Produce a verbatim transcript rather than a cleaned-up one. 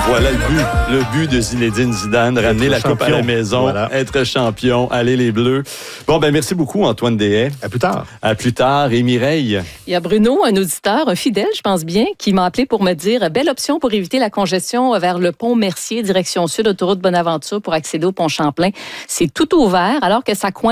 Voilà le but, le but de Zinedine Zidane, ramener la coupe à la maison, voilà. Être champion, aller les Bleus. Bon, ben merci beaucoup, Antoine Deshaies. À plus tard. À plus tard. Et Mireille? Il y a Bruno, un auditeur, un fidèle, je pense bien, qui m'a appelé pour me dire « Belle option pour éviter la congestion vers le pont Mercier, direction sud, autoroute Bonaventure pour accéder au pont Champlain. C'est tout ouvert alors que ça coince